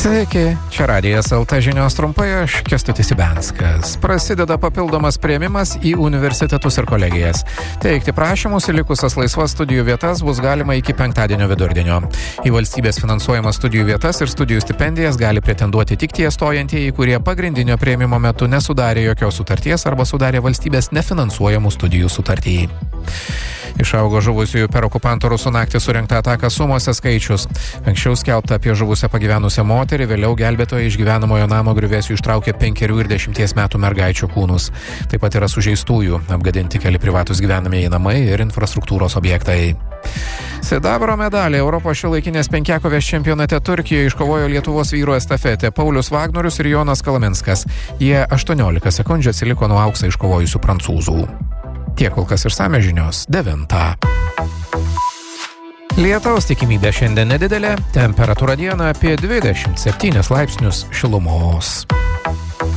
Sveiki, čia Radijas LT žinios trumpai, aš Kęstutis Ibenskas. Prasideda papildomas priėmimas į universitetus ir kolegijas. Teikti prašymus į likusias laisvas studijų vietas bus galima iki penktadienio vidurdienio. Į valstybės finansuojamas studijų vietas ir studijų stipendijas gali pretenduoti tik tie stojantieji, kurie pagrindinio priėmimo metu nesudarė jokios sutarties arba sudarė valstybės nefinansuojamų studijų sutartį. Išaugo žuvusiųjų per okupantų rusų naktį surengtą ataką Sumose skaičius. Anksčiau skelbta apie žuvusią pagyvenusią moterį, vėliau gelbėtojai iš gyvenamojo namo griuvėsių ištraukė 5 ir 10 metų mergaičių kūnus. Taip pat yra sužeistųjų, apgadinti keli privatus gyvenamieji namai ir infrastruktūros objektai. Sidabro medalį Europos šiuolaikinės penkiakovės čempionate Turkijoje iškovojo Lietuvos vyrų estafetė Paulius Vagnorius ir Jonas Kalaminskas. Jie 18 sekundžių atsiliko nuo auksą iškovojusių prancūzų. Tiek kol kas išsame žinios 9. Lietaus tikimybė šiandien nedidelė, temperatūra dieną apie 27 laipsnius šilumos.